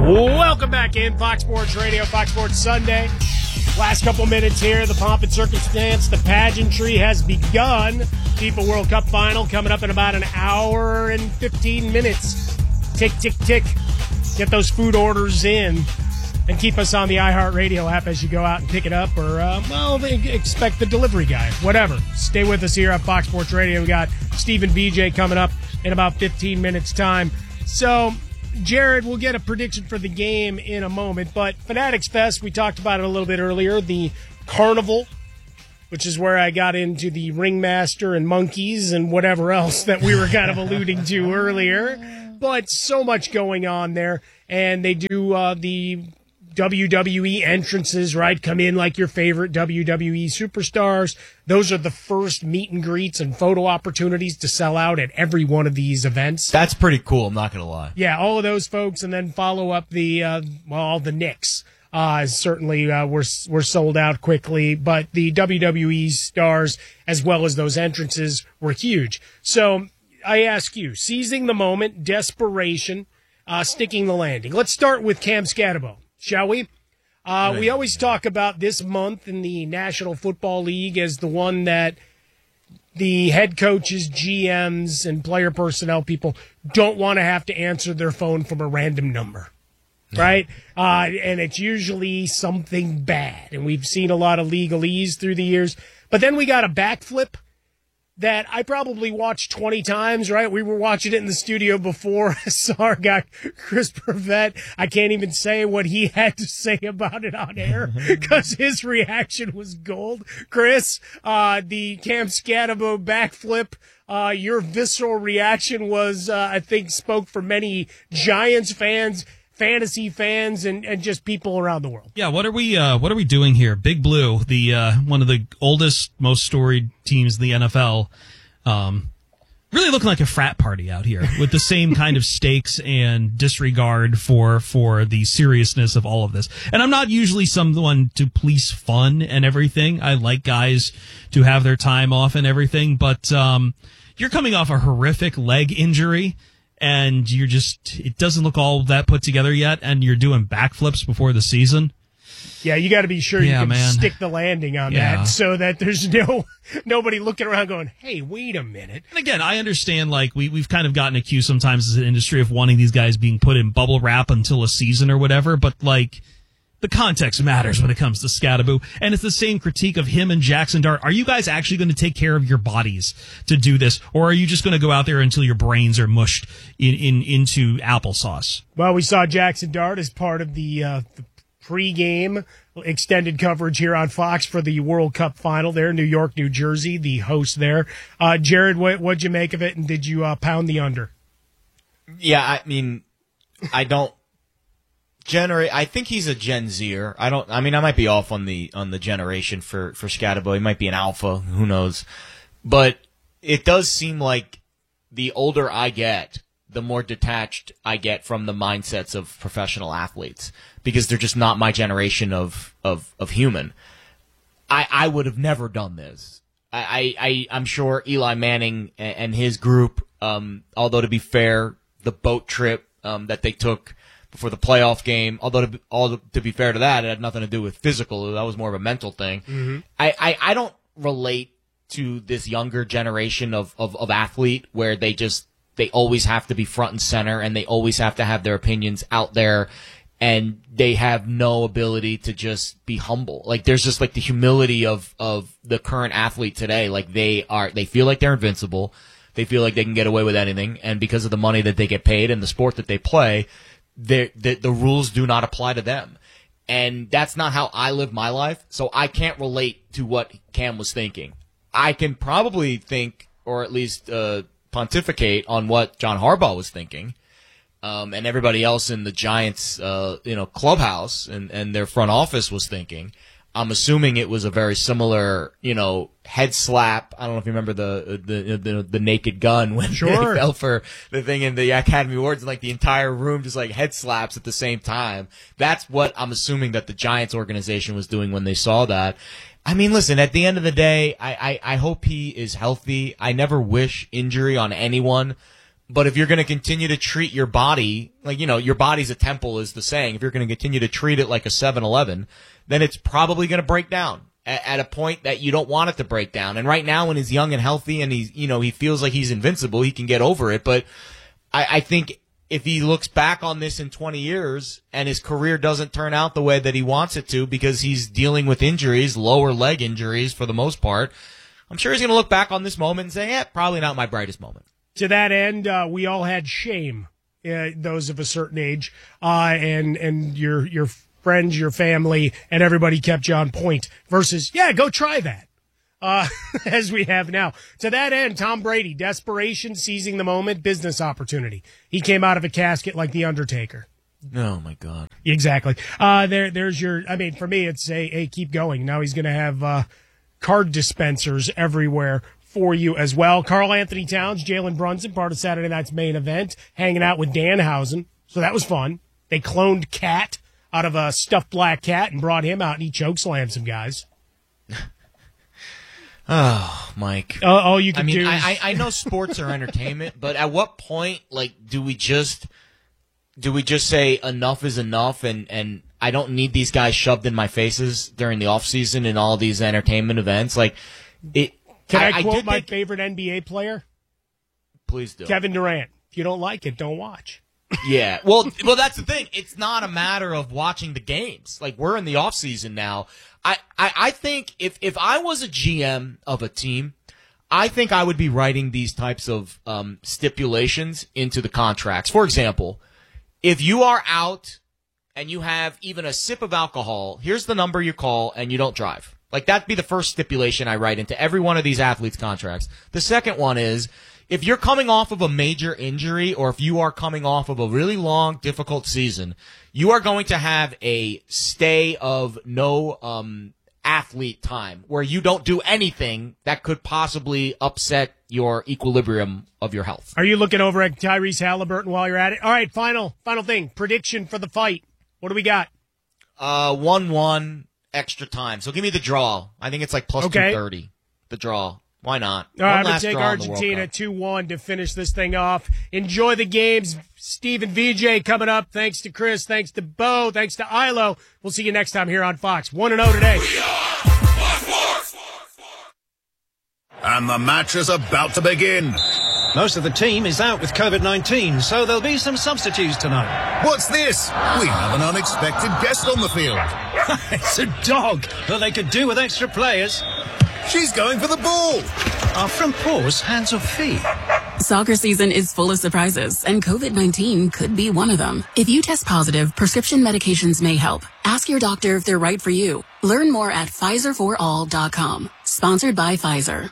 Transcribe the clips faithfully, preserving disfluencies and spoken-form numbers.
Welcome back in Fox Sports Radio, Fox Sports Sunday. Last couple minutes here, the pomp and circumstance, the pageantry has begun. FIFA World Cup final coming up in about an hour and fifteen minutes. Tick, tick, tick. Get those food orders in and keep us on the iHeartRadio app as you go out and pick it up, or, uh, well, expect the delivery guy. Whatever. Stay with us here on Fox Sports Radio. We got Stephen B J coming up in about fifteen minutes' time. So, Jared, we'll get a prediction for the game in a moment, but Fanatics Fest, we talked about it a little bit earlier, the carnival, which is where I got into the ringmaster and monkeys and whatever else that we were kind of alluding to earlier. But so much going on there, and they do uh, the W W E entrances, right? Come in like your favorite W W E superstars. Those are the first meet and greets and photo opportunities to sell out at every one of these events. That's pretty cool, I'm not going to lie. Yeah, all of those folks, and then follow up the, uh, well, the Knicks. Uh, certainly uh, were, were sold out quickly, but the W W E stars, as well as those entrances, were huge. So I ask you, seizing the moment, desperation, uh, sticking the landing. Let's start with Cam Skattebo. Shall we? Uh, we always talk about this month in the National Football League as the one that the head coaches, G Ms, and player personnel people don't want to have to answer their phone from a random number, right? Uh, and it's usually something bad. And we've seen a lot of legalese through the years. But then we got a backflip that I probably watched twenty times, right? We were watching it in the studio before. I saw our guy, Chris Perfett. I can't even say what he had to say about it on air because his reaction was gold. Chris, uh, the Cam Skattebo backflip, uh, your visceral reaction was, uh, I think, spoke for many Giants fans, fantasy fans, and, and just people around the world. Yeah, what are we uh, what are we doing here? Big Blue, the uh, one of the oldest, most storied teams in the N F L, um, really looking like a frat party out here with the same kind of stakes and disregard for for the seriousness of all of this. And I'm not usually someone to police fun and everything. I like guys to have their time off and everything, but um, you're coming off a horrific leg injury. And you're just, it doesn't look all that put together yet, and you're doing backflips before the season. Yeah, you got to be sure yeah, you can man. stick the landing on yeah. that so that there's no nobody looking around going, hey, wait a minute. And again, I understand, like, we, we've kind of gotten accused sometimes as an industry of wanting these guys being put in bubble wrap until a season or whatever, but, like, the context matters when it comes to Skattebo, and it's the same critique of him and Jackson Dart. Are you guys actually going to take care of your bodies to do this, or are you just going to go out there until your brains are mushed in, in into applesauce? Well, we saw Jackson Dart as part of the, uh, the pregame extended coverage here on Fox for the World Cup final there in New York, New Jersey, the host there. Uh, Jared, what, what'd you make of it, and did you uh, pound the under? Yeah, I mean, I don't. Gener- I think he's a Gen Zer. I don't. I mean, I might be off on the on the generation for for Skattebo. He might be an alpha. Who knows? But it does seem like the older I get, the more detached I get from the mindsets of professional athletes because they're just not my generation of of of human. I I would have never done this. I I I'm sure Eli Manning and his group. Um, although to be fair, the boat trip um that they took before the playoff game, although to be, all to be fair to that, it had nothing to do with physical. That was more of a mental thing. Mm-hmm. I, I, I don't relate to this younger generation of, of, of athlete where they just, they always have to be front and center and they always have to have their opinions out there and they have no ability to just be humble. Like there's just like the humility of, of the current athlete today. Like they are, they feel like they're invincible. They feel like they can get away with anything. And because of the money that they get paid and the sport that they play, The, the the rules do not apply to them. And that's not how I live my life, so I can't relate to what Cam was thinking. I can probably think, or at least uh, pontificate on what John Harbaugh was thinking, um, and everybody else in the Giants uh, you know, clubhouse and, and their front office was thinking. I'm assuming it was a very similar, you know, head slap. I don't know if you remember the the the, the Naked Gun when sure. they fell for the thing in the Academy Awards, and like the entire room just like head slaps at the same time. That's what I'm assuming that the Giants organization was doing when they saw that. I mean, listen, at the end of the day, I, I, I hope he is healthy. I never wish injury on anyone, But if you're going to continue to treat your body, like, you know, your body's a temple is the saying. If you're going to continue to treat it like a seven eleven, then it's probably going to break down at, at a point that you don't want it to break down. And right now when he's young and healthy and he's, you know, he feels like he's invincible, he can get over it. But I, I think if he looks back on this in twenty years and his career doesn't turn out the way that he wants it to because he's dealing with injuries, lower leg injuries for the most part, I'm sure he's going to look back on this moment and say, yeah, probably not my brightest moment. To that end, uh, we all had shame, uh, those of a certain age, uh, and and your your friends, your family, and everybody kept you on point. Versus, yeah, go try that, uh, as we have now. To that end, Tom Brady, desperation, seizing the moment, business opportunity. He came out of a casket like the Undertaker. Oh my God! Exactly. Uh, there, there's your. I mean, for me, it's a, a keep going. Now he's going to have uh, card dispensers everywhere for you as well. Karl Anthony Towns, Jalen Brunson, part of Saturday night's main event, hanging out with Danhausen. So that was fun. They cloned Cat out of a stuffed black cat and brought him out, and he chokeslammed some guys. Oh, Mike. Uh, all you can I mean, do is... I, I know sports are entertainment, but at what point, like, do we just do we just say enough is enough, and, and I don't need these guys shoved in my faces during the offseason and all these entertainment events? Like, it... Can I, I quote I my think, favorite N B A player? Please do. Kevin Durant. If you don't like it, don't watch. Yeah. Well, well, that's the thing. It's not a matter of watching the games. Like, we're in the off season now. I, I, I think if, if I was a G M of a team, I think I would be writing these types of um, stipulations into the contracts. For example, if you are out and you have even a sip of alcohol, here's the number you call and you don't drive. Like, that'd be the first stipulation I write into every one of these athletes' contracts. The second one is, if you're coming off of a major injury or if you are coming off of a really long, difficult season, you are going to have a stay of no um, athlete time where you don't do anything that could possibly upset your equilibrium of your health. Are you looking over at Tyrese Halliburton while you're at it? All right, final final thing. Prediction for the fight. What do we got? Uh, one one. Extra time. So give me the draw. I think it's like plus okay. two thirty. The draw. Why not? All right, I'm going to take Argentina two one to finish this thing off. Enjoy the games. Steve and V J coming up. Thanks to Chris. Thanks to Bo. Thanks to Ilo. We'll see you next time here on Fox. one and oh today. And the match is about to begin. Most of the team is out with COVID nineteen, so there'll be some substitutes tonight. What's this? We have an unexpected guest on the field. It's a dog, but they could do with extra players. She's going for the ball. Our front paws, hands or feet? Soccer season is full of surprises, and COVID nineteen could be one of them. If you test positive, prescription medications may help. Ask your doctor if they're right for you. Learn more at Pfizer for all dot com. Sponsored by Pfizer.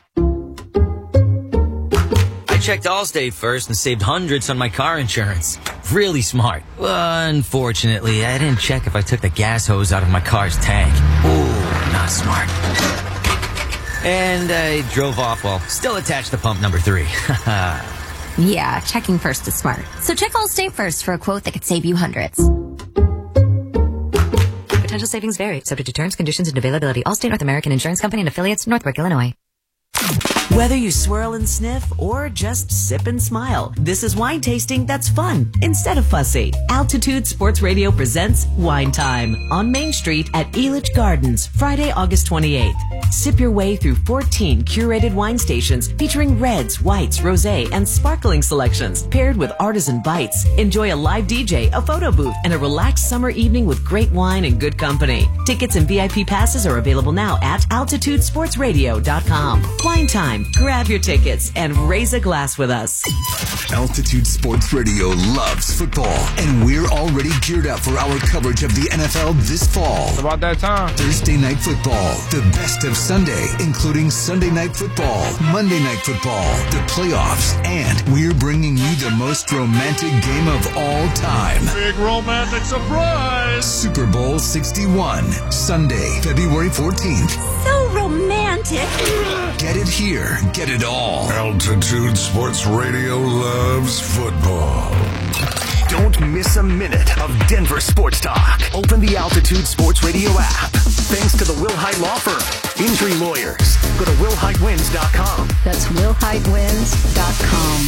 I checked Allstate first and saved hundreds on my car insurance. Really smart. Unfortunately, I didn't check if I took the gas hose out of my car's tank. Ooh, not smart. And I drove off while still attached to pump number three. Yeah, checking first is smart. So check Allstate first for a quote that could save you hundreds. Potential savings vary, subject to terms, conditions, and availability. Allstate North American Insurance Company and affiliates, Northbrook, Illinois. Whether you swirl and sniff or just sip and smile, this is wine tasting that's fun instead of fussy. Altitude Sports Radio presents Wine Time on Main Street at Elitch Gardens, Friday, August twenty-eighth. Sip your way through fourteen curated wine stations featuring reds, whites, rosé, and sparkling selections paired with artisan bites. Enjoy a live D J, a photo booth, and a relaxed summer evening with great wine and good company. Tickets and V I P passes are available now at altitude sports radio dot com. Wine Time. Grab your tickets and raise a glass with us. Altitude Sports Radio loves football, and we're already geared up for our coverage of the N F L this fall. It's about that time. Thursday Night Football, the best of Sunday, including Sunday Night Football, Monday Night Football, the playoffs, and we're bringing you the most romantic game of all time. Big romantic surprise! Super Bowl sixty-one, Sunday, February fourteenth. So romantic. Get it here. Get it all. Altitude Sports Radio loves football. Don't miss a minute of Denver sports talk. Open the Altitude Sports Radio app. Thanks to the Will Hite Law Firm. Injury lawyers. Go to will hite wins dot com. That's will hite wins dot com.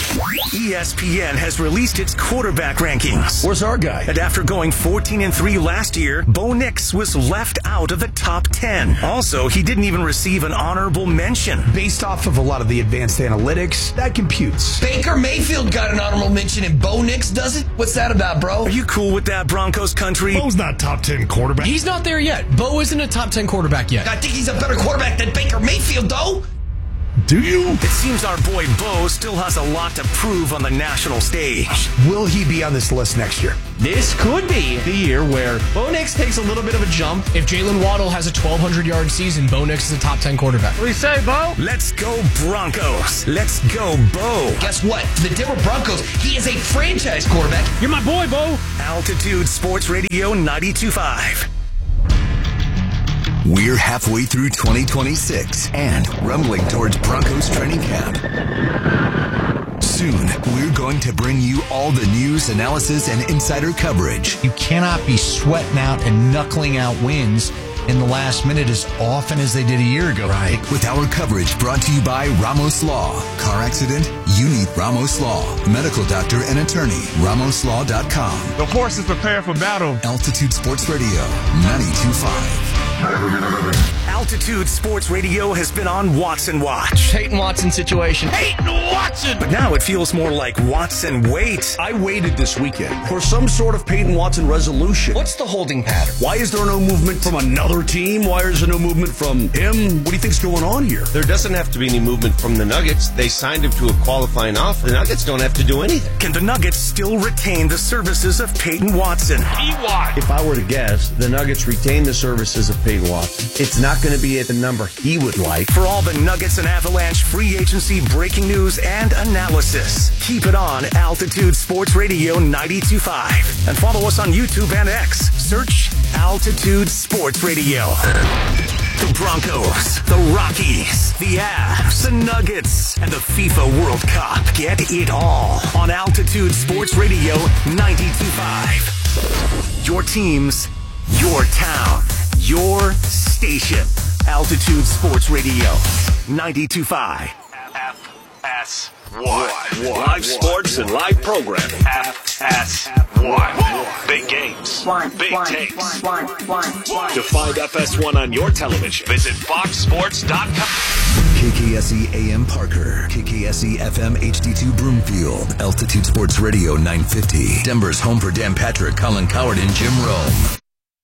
E S P N has released its quarterback rankings. Where's our guy? And after going fourteen and three last year, Bo Nix was left out of the top ten. Also, he didn't even receive an honorable mention. Based off of a lot of the advanced analytics, that computes. Baker Mayfield got an honorable mention and Bo Nix doesn't? What's that about, bro? Are you cool with that, Broncos country? Bo's not top ten quarterback. He's not there yet. Bo isn't a top ten quarterback yet. I think he's a better quarterback than Baker Mayfield, though. Do you? It seems our boy Bo still has a lot to prove on the national stage. Will he be on this list next year? This could be the year where Bo Nix takes a little bit of a jump. If Jalen Waddle has a twelve hundred yard season, Bo Nix is a top ten quarterback. What do you say, Bo? Let's go Broncos. Let's go Bo. Guess what? The Denver Broncos, he is a franchise quarterback. You're my boy, Bo. Altitude Sports Radio ninety-two point five. We're halfway through twenty twenty-six and rumbling towards Broncos training camp. Soon, we're going to bring you all the news, analysis, and insider coverage. You cannot be sweating out and knuckling out wins in the last minute as often as they did a year ago. Right. With our coverage brought to you by Ramos Law. Car accident? You need Ramos Law. Medical doctor and attorney. Ramos Law dot com. The horse is prepared for battle. Altitude Sports Radio ninety-two point five. Altitude Sports Radio has been on Watson Watch. Peyton Watson situation. Peyton Watson! But now it feels more like Watson Wait. I waited this weekend for some sort of Peyton Watson resolution. What's the holding pattern? Why is there no movement from another team? Why is there no movement from him? What do you think's going on here? There doesn't have to be any movement from the Nuggets. They signed him to a qualifying offer. The Nuggets don't have to do anything. Can the Nuggets still retain the services of Peyton Watson? If I were to guess, the Nuggets retain the services of Peyton Watson. It's not going to be at the number he would like. For all the Nuggets and Avalanche free agency breaking news and analysis, keep it on Altitude Sports Radio ninety-two point five. And follow us on YouTube and X. Search Altitude Sports Radio. The Broncos, the Rockies, the Avs, the Nuggets, and the FIFA World Cup. Get it all on Altitude Sports Radio ninety-two point five. Your teams, your town, your station. Altitude Sports Radio ninety-two point five. F S one. Live sports and live programming. F S one. Big games. Big takes. To find F S one on your television, visit fox sports dot com. K K S E A M Parker, K K S E F M H D two Broomfield, Altitude Sports Radio nine fifty. Denver's home for Dan Patrick, Colin Coward, and Jim Rome.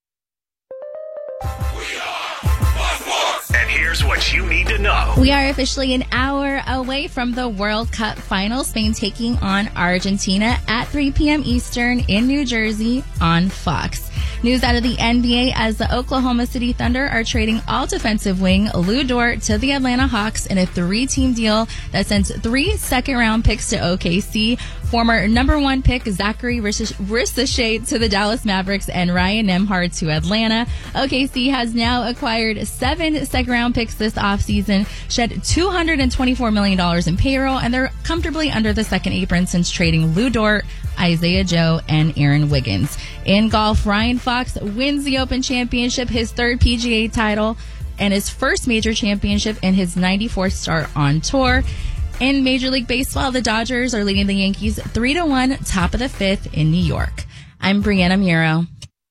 And here's what you need to know. We are officially an hour away from the World Cup final. Spain taking on Argentina at three p.m. Eastern in New Jersey on Fox. News out of the N B A as the Oklahoma City Thunder are trading all defensive wing Lou Dort to the Atlanta Hawks in a three-team deal that sends three second-round picks to O K C, former number one pick Zachary Ricochet to the Dallas Mavericks, and Ryan Nembhard to Atlanta. O K C has now acquired seven second-round picks this offseason, shed two hundred twenty-four million dollars in payroll, and they're comfortably under the second apron since trading Lou Dort, Isaiah Joe, and Aaron Wiggins. In golf, Ryan Fox wins the Open Championship, his third P G A title, and his first major championship in his ninety-fourth start on tour. In Major League Baseball, the Dodgers are leading the Yankees three to one, top of the fifth in New York. I'm Brianna Muro.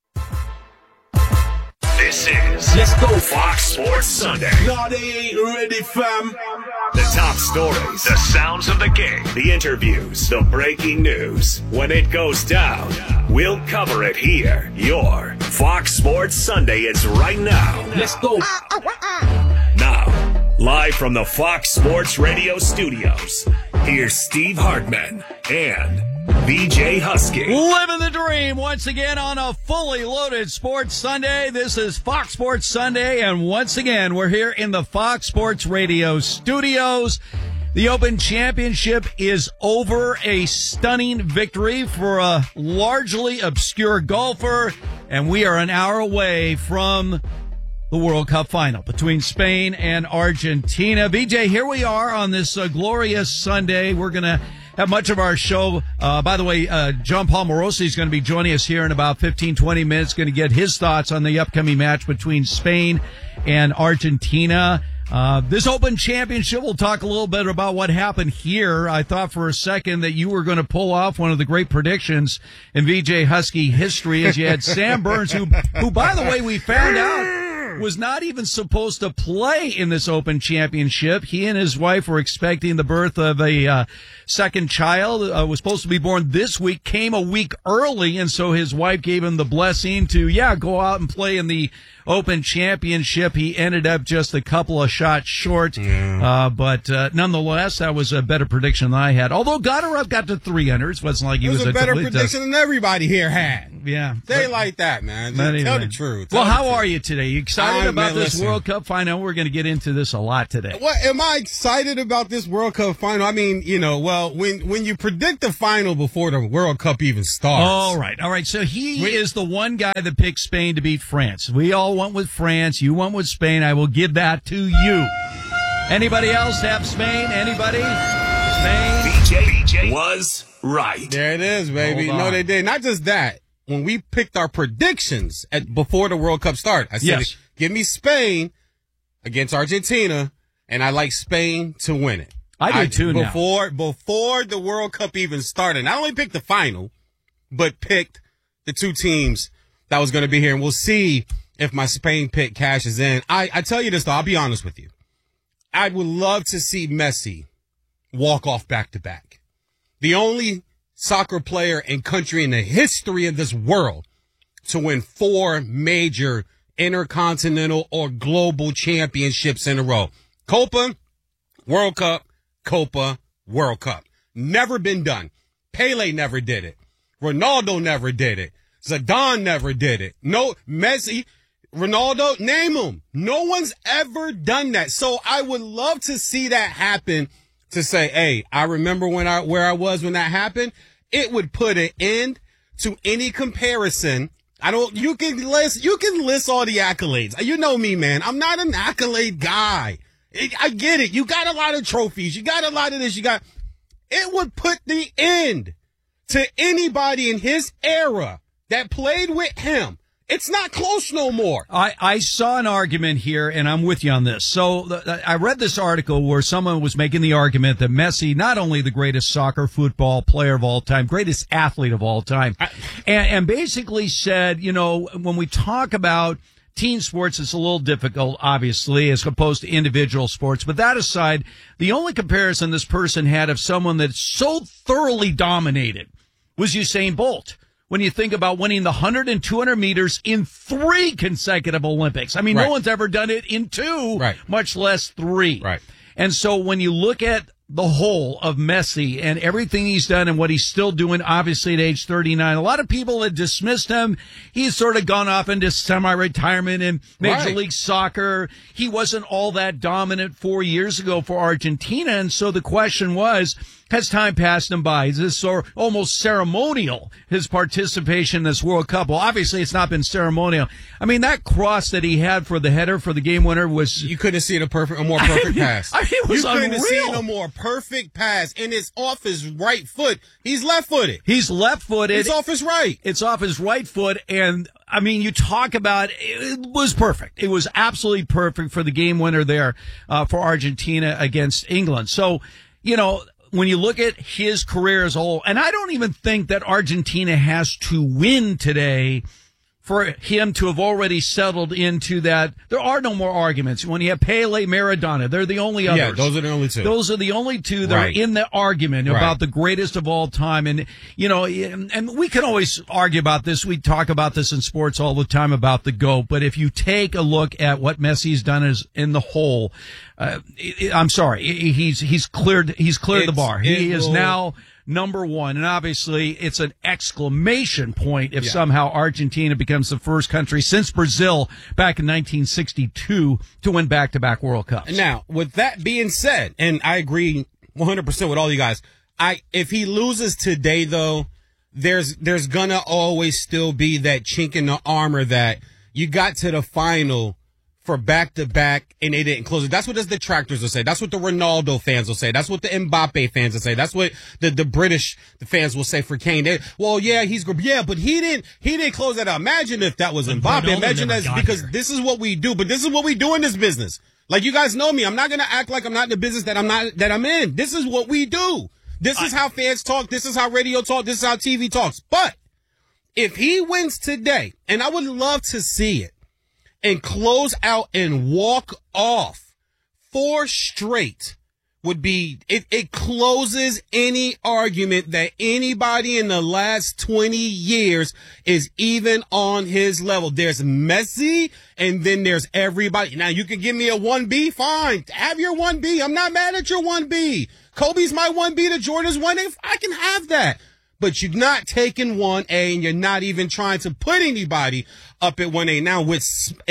This is Let's Go Fox Sports Sunday. No, they ain't ready, fam. The top stories, the sounds of the game, the interviews, the breaking news. When it goes down, we'll cover it here. Your Fox Sports Sunday is right now. Let's go. Now, live from the Fox Sports Radio studios, here's Steve Hartman and V J Husky. Living the dream once again on a fully loaded Sports Sunday. This is Fox Sports Sunday, and once again, we're here in the Fox Sports Radio studios. The Open Championship is over, a stunning victory for a largely obscure golfer, and we are an hour away from the World Cup final between Spain and Argentina. V J, here we are on this uh, glorious Sunday. We're going to have much of our show. Uh, by the way, uh, John Paul Morosi is going to be joining us here in about fifteen, twenty minutes, going to get his thoughts on the upcoming match between Spain and Argentina. Uh, this Open Championship, we'll talk a little bit about what happened here. I thought for a second that you were going to pull off one of the great predictions in V J Husky history as you had Sam Burns, who, who, by the way, we found out was not even supposed to play in this Open Championship. He and his wife were expecting the birth of a uh, second child, uh, was supposed to be born this week, came a week early, and so his wife gave him the blessing to, yeah, go out and play in the Open Championship. He ended up just a couple of shots short, yeah. uh, but uh, nonetheless, that was a better prediction than I had. Although Goddard got to three hundred, it wasn't like he it was, was a, a better complete prediction dust. than everybody here had. Yeah, they but, like that, man. Just anyway. Tell the truth. Tell well, the how truth. are you today? You excited I'm, about man, this listen. World Cup final? We're going to get into this a lot today. What am I excited about this World Cup final? I mean, you know, well, when when you predict the final before the World Cup even starts. All right, all right. So he when, is the one guy that picked Spain to beat France. We all went with France. You went with Spain. I will give that to you. Anybody else have Spain? Anybody? Spain? B J, B J was right. There it is, baby. No, they did. Not just that. When we picked our predictions at before the World Cup start, I said, yes. give me Spain against Argentina, and I like Spain to win it. I do I, too before, now. Before the World Cup even started, not only picked the final, but picked the two teams that was going to be here. And we'll see if my Spain pick cashes in. I, I tell you this, though, I'll be honest with you. I would love to see Messi walk off back-to-back. The only soccer player and country in the history of this world to win four major intercontinental or global championships in a row. Copa, World Cup, Copa, World Cup. Never been done. Pele never did it. Ronaldo never did it. Zidane never did it. No, Messi, Ronaldo, name them. No one's ever done that. So I would love to see that happen, to say, hey, I remember when I, where I was when that happened. It would put an end to any comparison. I don't, you can list, you can list all the accolades. You know me, man. I'm not an accolade guy. It, I get it. You got a lot of trophies. You got a lot of this. You got, it would put the end to anybody in his era that played with him. It's not close no more. I, I saw an argument here, and I'm with you on this. So the, I read this article where someone was making the argument that Messi, not only the greatest soccer football player of all time, greatest athlete of all time, I, and, and basically said, you know, when we talk about team sports, it's a little difficult, obviously, as opposed to individual sports. But that aside, the only comparison this person had of someone that's so thoroughly dominated was Usain Bolt. When you think about winning the one hundred and two hundred meters in three consecutive Olympics. I mean, right. No one's ever done it in two, right. much less three. Right. And so when you look at the whole of Messi and everything he's done and what he's still doing, obviously at age thirty-nine, a lot of people had dismissed him. He's sort of gone off into semi-retirement in Major right. League Soccer. He wasn't all that dominant four years ago for Argentina. And so the question was, has time passed him by? Is this so almost ceremonial, his participation in this World Cup? Well, obviously it's not been ceremonial. I mean, that cross that he had for the header for the game winner was... You couldn't see a perfect, a more perfect I mean, pass. I mean, it was you couldn't unreal. see a more perfect pass, and it's off his right foot. He's left-footed. He's left-footed. It's off his right. It's off his right foot, and... I mean, you talk about it was perfect. It was absolutely perfect for the game winner there uh, for Argentina against England. So, you know, when you look at his career as a whole, and I don't even think that Argentina has to win today for him to have already settled into that. There are no more arguments. When you have Pele, Maradona, they're the only others. Yeah, those are the only two. Those are the only two that right. are in the argument right. about the greatest of all time. And, you know, and, and we can always argue about this. We talk about this in sports all the time about the GOAT. But if you take a look at what Messi's done as in the whole, uh, I'm sorry, he's, he's cleared, he's cleared it's, the bar. He is will... now number one. And obviously it's an exclamation point if yeah. somehow Argentina becomes the first country since Brazil back in nineteen sixty-two to win back-to-back World Cups. Now, with that being said, and I agree one hundred percent with all you guys, I if he loses today, though, there's there's gonna always still be that chink in the armor that you got to the final for back-to-back, and they didn't close it. That's what the detractors will say. That's what the Ronaldo fans will say. That's what the Mbappe fans will say. That's what the, the British the fans will say for Kane. They, well, yeah, he's good. Yeah, but he didn't he didn't close that out. Imagine if that was Mbappe. Imagine that's because here. This is what we do. But this is what we do in this business. Like, you guys know me. I'm not going to act like I'm not in the business that I'm not, that I'm in. This is what we do. This is how fans talk. This is how radio talk. This is how T V talks. But if he wins today, and I would love to see it, and close out and walk off four straight would be, it, it closes any argument that anybody in the last twenty years is even on his level. There's Messi, and then there's everybody. Now, you can give me a one B, fine. Have your one B. I'm not mad at your one B. Kobe's my one B, the Jordan's one A. I can have that. But you're not taking one A, and you're not even trying to put anybody up at one A. Now, with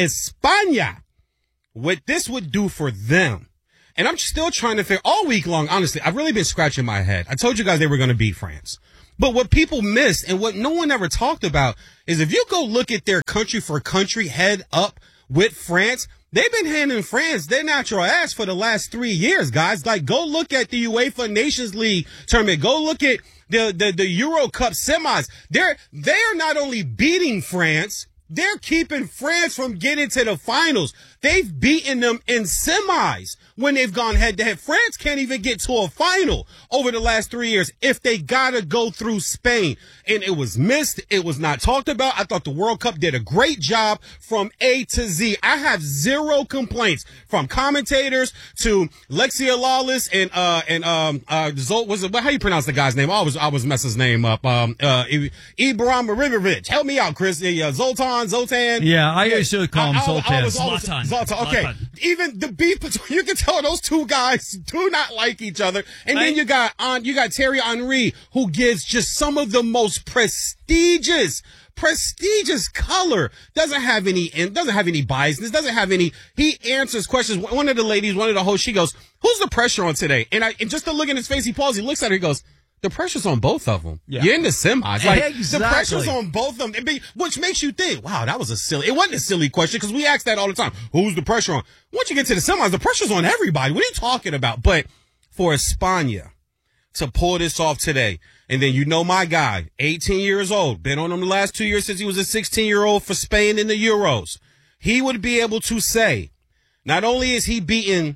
España, what this would do for them, and I'm still trying to figure, all week long, honestly, I've really been scratching my head. I told you guys they were going to beat France. But what people missed and what no one ever talked about is if you go look at their country for country head up with France, they've been handing France their natural ass for the last three years, guys. Like, go look at the UEFA Nations League tournament. Go look at the, the, the Euro Cup semis. They're, they're not only beating France, they're keeping France from getting to the finals. They've beaten them in semis when they've gone head to head. France can't even get to a final over the last three years if they gotta go through Spain. And it was missed. It was not talked about. I thought the World Cup did a great job from A to Z. I have zero complaints from commentators to Lexia Lawless and, uh, and, um, uh, Zol, was it, how you pronounce the guy's name? I always, I always mess his name up. Um, uh, Ibrahim Ribovic. Help me out, Chris. The, uh, Zoltan, Zoltan. Yeah, I used to call him I, I, Zoltan. I was always, Zlatan. Zlatan. Okay. Zlatan. Even the beef between, you can tell those two guys do not like each other. And I, then you got on, you got Thierry Henry, who gives just some of the most prestigious, prestigious color. Doesn't have any, doesn't have any biasness. Doesn't have any, he answers questions. One of the ladies, one of the hosts, she goes, who's the pressure on today? And I, and just to look in his face, he pauses, he looks at her, he goes, the pressure's on both of them. Yeah. You're in the semis. Like, exactly. The pressure's on both of them, which makes you think, wow, that was a silly, it wasn't a silly question because we ask that all the time. Who's the pressure on? Once you get to the semis, the pressure's on everybody. What are you talking about? But for España to pull this off today, and then you know my guy, eighteen years old, been on him the last two years since he was a sixteen-year-old for Spain in the Euros. He would be able to say, not only is he beating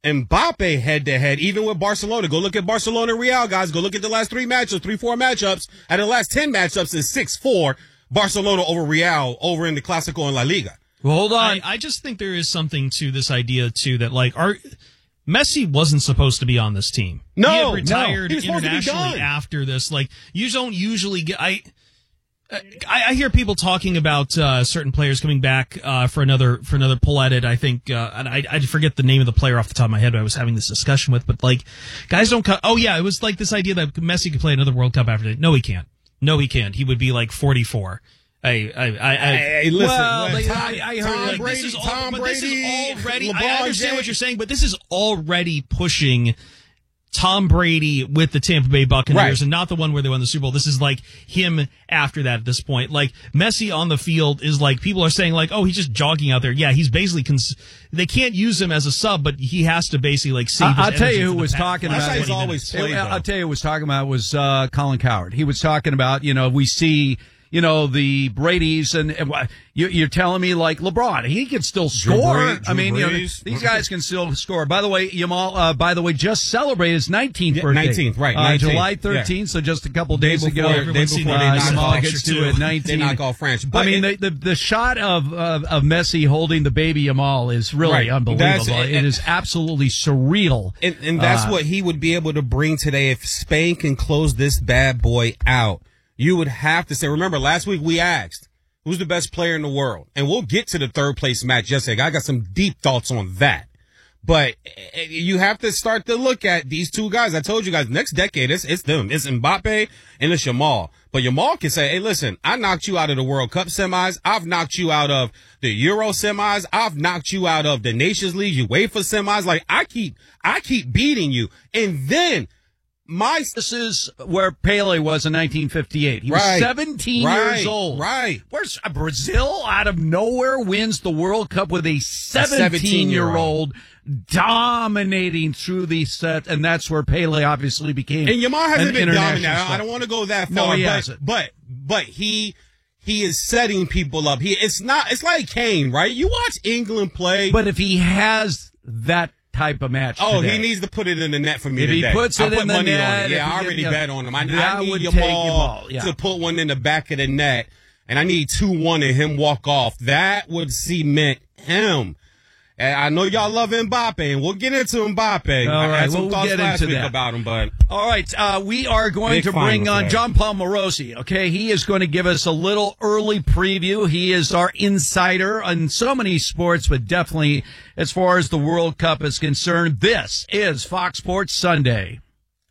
Mbappe head to head, even with Barcelona. Go look at Barcelona Real, guys. Go look at the last three matchups, three, four matchups. Out of the last ten matchups is six four Barcelona over Real over in the Clásico and La Liga. Well, hold on. I, I just think there is something to this idea, too, that, like, our Messi wasn't supposed to be on this team. No, he had retired no. He was supposed to be internationally done. after this. Like, you don't usually get. I. I, I hear people talking about uh, certain players coming back uh, for another for another pull at it. I think, uh, and I, I forget the name of the player off the top of my head. I was having this discussion with, but like, guys don't. Co- oh yeah, it was like this idea that Messi could play another World Cup after that. No, he can't. No, he can't. He would be like forty-four. I, I, I, I hey, listen, well, like, Tom, I, I heard Tom like, Brady, this is all, Tom but Brady, this is already. LeBron I understand James. what you're saying, but this is already pushing Tom Brady with the Tampa Bay Buccaneers, right, and not the one where they won the Super Bowl. This is like him after that at this point. Like, Messi on the field is like, people are saying like, oh, he's just jogging out there. Yeah, he's basically, cons- they can't use him as a sub, but he has to basically like save his I'll tell you who energy was for the talking past about That's it. how he's always played, I'll though. tell you who was talking about was uh, Colin Cowherd. He was talking about, you know, we see, you know, the Brady's and, and wh- you, you're telling me like LeBron, he can still Drew score. Brees, I mean, Drew you know, Brees. these guys can still score. By the way, Yamal, uh, by the way, just celebrated his nineteenth Yeah, birthday. nineteenth, right, Uh, nineteenth, July thirteenth, yeah. so just a couple days Day before- ago. day before uh, they knock Yamal off gets too. to it nineteen. They knock off France. I But mean, it- the, the the shot of, of of Messi holding the baby Yamal is really Right. unbelievable. That's- it is absolutely surreal. And, and that's Uh, what he would be able to bring today if Spain can close this bad boy out. You would have to say, remember, last week we asked, who's the best player in the world? And we'll get to the third place match yesterday. I got some deep thoughts on that. But eh, you have to start to look at these two guys. I told you guys, next decade, it's, it's them. It's Mbappe and it's Yamal. But Yamal can say, hey, listen, I knocked you out of the World Cup semis. I've knocked you out of the Euro semis. I've knocked you out of the Nations League, UEFA semis. Like, I keep, I keep beating you. And then, My this is where Pele was in nineteen fifty-eight. He was Right. seventeen Right. years old. Right. Where's uh, Brazil out of nowhere wins the World Cup with a seventeen-year-old dominating through the set, and that's where Pele obviously became. And Yamal hasn't an been international dominant. I star. don't want to go that No, far, he but, hasn't. but but he he is setting people up. He it's not it's like Kane, right? You watch England play, But if he has that type of match Oh, today. he needs to put it in the net for me If he today. puts I it put in the money net, on it. if Yeah, he I already get- bet on him. I, that I would need your take ball, him all, yeah. to put one in the back of the net, and I need two one and him walk off. That would cement him. And I know y'all love Mbappe, and we'll get into Mbappe. All I right, had some we'll thoughts get last into week that. about him, but All right, uh, we are going Big to bring final on today. John Paul Morosi, okay? He is going to give us a little early preview. He is our insider on so many sports, but definitely as far as the World Cup is concerned, this is Fox Sports Sunday.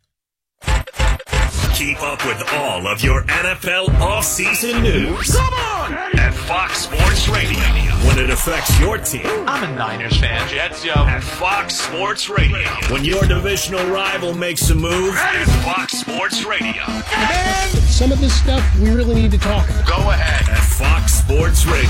Keep up with all of your N F L offseason news. Come on! At Fox Sports Radio. When it affects your team. I'm a Niners fan, Jets, yo. At Fox Sports Radio. When your divisional rival makes a move. At Fox Sports Radio. Some of this stuff we really need to talk about. Go ahead. At Fox Sports Radio.